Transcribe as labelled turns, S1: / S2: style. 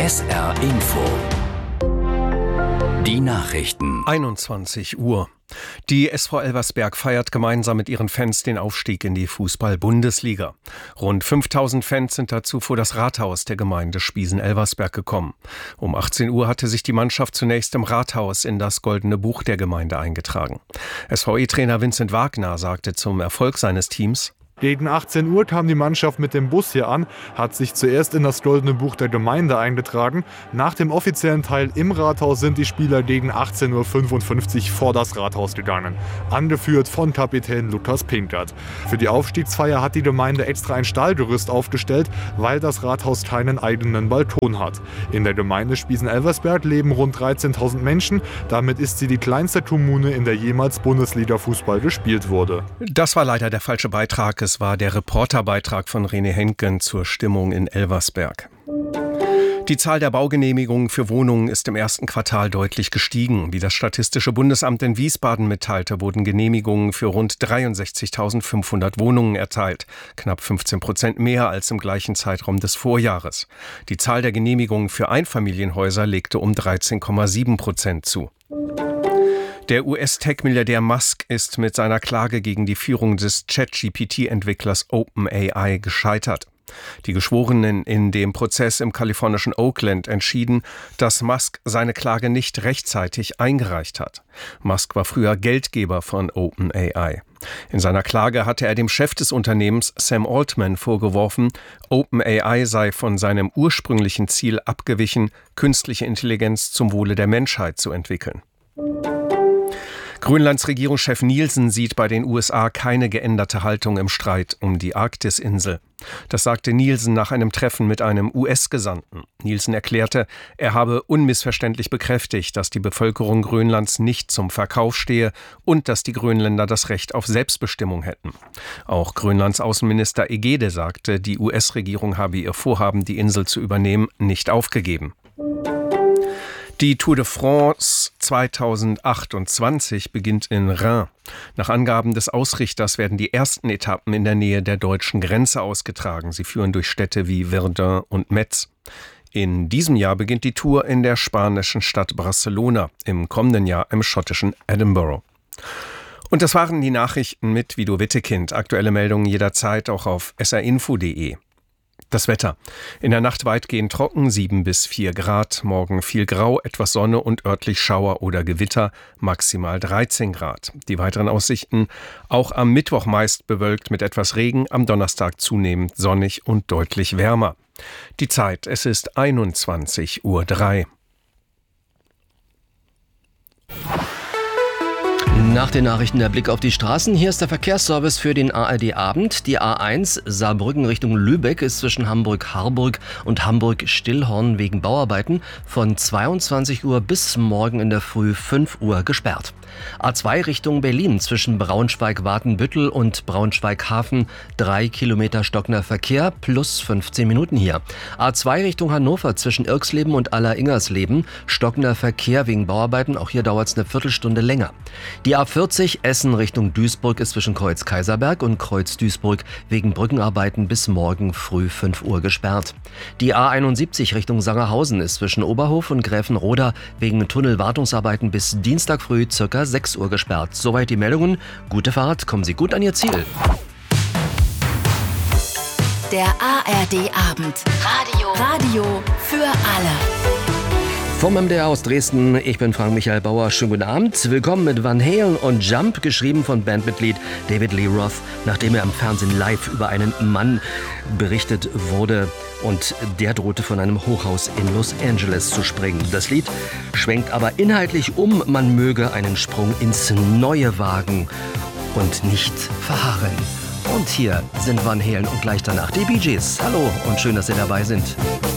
S1: SR Info. Die Nachrichten.
S2: 21 Uhr. Die SV Elversberg feiert gemeinsam mit ihren Fans den Aufstieg in die Fußball-Bundesliga. Rund 5000 Fans sind dazu vor das Rathaus der Gemeinde Spiesen-Elversberg gekommen. Um 18 Uhr hatte sich die Mannschaft zunächst im Rathaus in das Goldene Buch der Gemeinde eingetragen. SVE-Trainer Vincent Wagner sagte zum Erfolg seines Teams:
S3: Gegen 18 Uhr kam die Mannschaft mit dem Bus hier an, hat sich zuerst in das Goldene Buch der Gemeinde eingetragen. Nach dem offiziellen Teil im Rathaus sind die Spieler gegen 18.55 Uhr vor das Rathaus gegangen. Angeführt von Kapitän Lukas Pinkert. Für die Aufstiegsfeier hat die Gemeinde extra ein Stahlgerüst aufgestellt, weil das Rathaus keinen eigenen Balkon hat. In der Gemeinde Spiesen-Elversberg leben rund 13.000 Menschen. Damit ist sie die kleinste Kommune, in der jemals Bundesliga-Fußball gespielt wurde.
S2: Das war leider der falsche Beitrag. Es war der Reporterbeitrag von René Henken zur Stimmung in Elversberg. Die Zahl der Baugenehmigungen für Wohnungen ist im ersten Quartal deutlich gestiegen. Wie das Statistische Bundesamt in Wiesbaden mitteilte, wurden Genehmigungen für rund 63.500 Wohnungen erteilt. Knapp 15% mehr als im gleichen Zeitraum des Vorjahres. Die Zahl der Genehmigungen für Einfamilienhäuser legte um 13,7% zu. Der US-Tech-Milliardär Musk ist mit seiner Klage gegen die Führung des ChatGPT-Entwicklers OpenAI gescheitert. Die Geschworenen in dem Prozess im kalifornischen Oakland entschieden, dass Musk seine Klage nicht rechtzeitig eingereicht hat. Musk war früher Geldgeber von OpenAI. In seiner Klage hatte er dem Chef des Unternehmens, Sam Altman, vorgeworfen, OpenAI sei von seinem ursprünglichen Ziel abgewichen, künstliche Intelligenz zum Wohle der Menschheit zu entwickeln. Grönlands Regierungschef Nielsen sieht bei den USA keine geänderte Haltung im Streit um die Arktis-Insel. Das sagte Nielsen nach einem Treffen mit einem US-Gesandten. Nielsen erklärte, er habe unmissverständlich bekräftigt, dass die Bevölkerung Grönlands nicht zum Verkauf stehe und dass die Grönländer das Recht auf Selbstbestimmung hätten. Auch Grönlands Außenminister Egede sagte, die US-Regierung habe ihr Vorhaben, die Insel zu übernehmen, nicht aufgegeben. Die Tour de France 2028 beginnt in Reims. Nach Angaben des Ausrichters werden die ersten Etappen in der Nähe der deutschen Grenze ausgetragen. Sie führen durch Städte wie Verdun und Metz. In diesem Jahr beginnt die Tour in der spanischen Stadt Barcelona, im kommenden Jahr im schottischen Edinburgh. Und das waren die Nachrichten mit Vido Wittekind. Aktuelle Meldungen jederzeit auch auf srinfo.de. Das Wetter. In der Nacht weitgehend trocken, 7 bis 4 Grad. Morgen viel Grau, etwas Sonne und örtlich Schauer oder Gewitter, maximal 13 Grad. Die weiteren Aussichten: auch am Mittwoch meist bewölkt mit etwas Regen, am Donnerstag zunehmend sonnig und deutlich wärmer. Die Zeit, es ist 21:03 Uhr.
S4: Nach den Nachrichten der Blick auf die Straßen. Hier ist der Verkehrsservice für den ARD-Abend. Die A1 Saarbrücken Richtung Lübeck ist zwischen Hamburg-Harburg und Hamburg-Stillhorn wegen Bauarbeiten von 22 Uhr bis morgen in der Früh 5 Uhr gesperrt. A2 Richtung Berlin zwischen Braunschweig-Watenbüttel und Braunschweig-Hafen 3 Kilometer stockender Verkehr plus 15 Minuten hier. A2 Richtung Hannover zwischen Irxleben und Aller-Ingersleben stockender Verkehr wegen Bauarbeiten. Auch hier dauert es eine Viertelstunde länger. Die A40 Essen Richtung Duisburg ist zwischen Kreuz Kaiserberg und Kreuz Duisburg wegen Brückenarbeiten bis morgen früh 5 Uhr gesperrt. Die A71 Richtung Sangerhausen ist zwischen Oberhof und Gräfenroda wegen Tunnelwartungsarbeiten bis Dienstag früh ca. 6 Uhr gesperrt. Soweit die Meldungen. Gute Fahrt, kommen Sie gut an Ihr Ziel.
S5: Der ARD-Abend. Radio für alle.
S4: Vom MDR aus Dresden, ich bin Frank-Michael Bauer. Schönen guten Abend. Willkommen mit Van Halen und Jump, geschrieben von Bandmitglied David Lee Roth, nachdem er im Fernsehen live über einen Mann berichtet wurde und der drohte von einem Hochhaus in Los Angeles zu springen. Das Lied schwenkt aber inhaltlich um, man möge einen Sprung ins Neue wagen und nicht verharren. Und hier sind Van Halen und gleich danach die Bee Gees. Hallo und schön, dass Sie dabei sind.